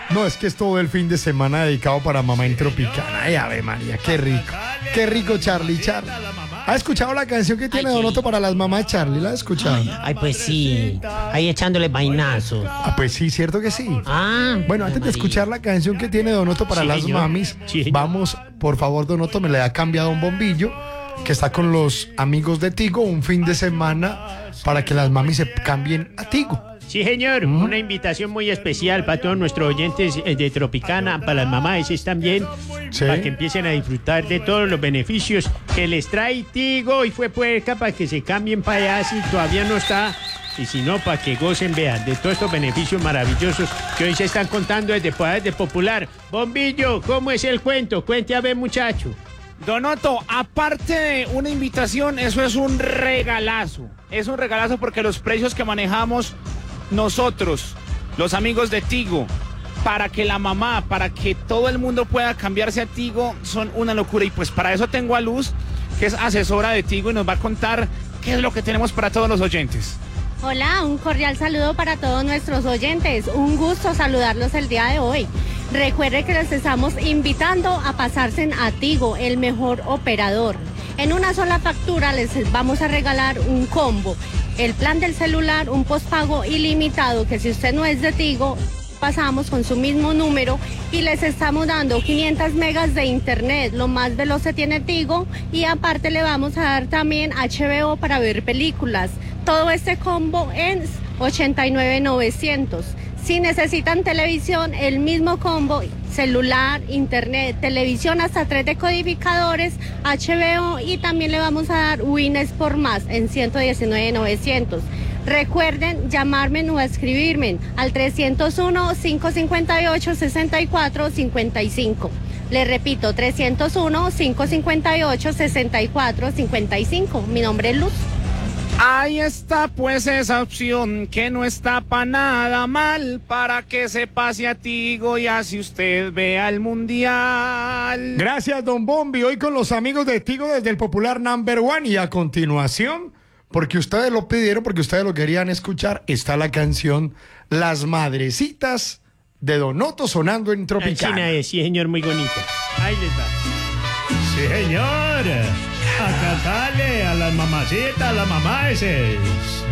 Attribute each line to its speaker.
Speaker 1: No, es que es todo el fin de semana dedicado para mamá en Tropicana. Ay, Ave María, qué rico. Qué rico, Charlie. ¿Ha escuchado la canción que tiene Don Otto para las mamás, Charlie? ¿La ha escuchado?
Speaker 2: Ay, pues sí. Ahí echándole vainazos.
Speaker 1: Ah, pues sí, cierto que sí. Bueno, antes de
Speaker 2: María.
Speaker 1: escuchar la canción que tiene Don Otto para
Speaker 2: Sí,
Speaker 1: las
Speaker 2: señor.
Speaker 1: mamis,
Speaker 2: Sí, señor.
Speaker 1: vamos, por favor, Don Otto, me le ha cambiado un bombillo que está con los amigos de Tigo un fin de semana para que las mamis se cambien a Tigo.
Speaker 3: Sí, señor, una invitación muy especial para todos nuestros oyentes de Tropicana, para las mamás también,
Speaker 1: Sí.
Speaker 3: para que empiecen a disfrutar de todos los beneficios que les trae Tigo y fue puerca para que se cambien para allá si todavía no está. Y si no, para que gocen, vean, de todos estos beneficios maravillosos que hoy se están contando desde Poder de Popular. Bombillo, ¿cómo es el cuento? Cuente a ver, muchacho.
Speaker 4: Don Otto, aparte de una invitación, eso es un regalazo. Es un regalazo porque los precios que manejamos nosotros, los amigos de Tigo, para que la mamá, para que todo el mundo pueda cambiarse a Tigo, son una locura. Y pues para eso tengo a Luz, que es asesora de Tigo y nos va a contar qué es lo que tenemos para todos los oyentes.
Speaker 5: Hola, un cordial saludo para todos nuestros oyentes. Un gusto saludarlos el día de hoy. Recuerde que les estamos invitando a pasarse a Tigo, el mejor operador. En una sola factura les vamos a regalar un combo. El plan del celular, un postpago ilimitado, que si usted no es de Tigo, pasamos con su mismo número y les estamos dando 500 megas de internet, lo más veloz que tiene Tigo, y aparte le vamos a dar también HBO para ver películas. Todo este combo en 89,900. Si necesitan televisión, el mismo combo, celular, internet, televisión hasta 3 decodificadores, HBO, y también le vamos a dar Win Sport Más en 119,900. Recuerden llamarme o escribirme al 301-558-6455. Les repito, 301-558-6455. Mi nombre es Luz.
Speaker 4: Ahí está pues esa opción que no está para nada mal, para que se pase a Tigo y así usted vea el mundial.
Speaker 1: Gracias, Don Bombi. Hoy con los amigos de Tigo desde el popular Number One. Y a continuación, porque ustedes lo pidieron, porque ustedes lo querían escuchar, está la canción Las Madrecitas de Don Otto sonando en Tropicana.
Speaker 3: China es, sí, señor, muy bonita. Ahí les va.
Speaker 6: Sí, señor. A cantarle a las mamacitas, a las mamases.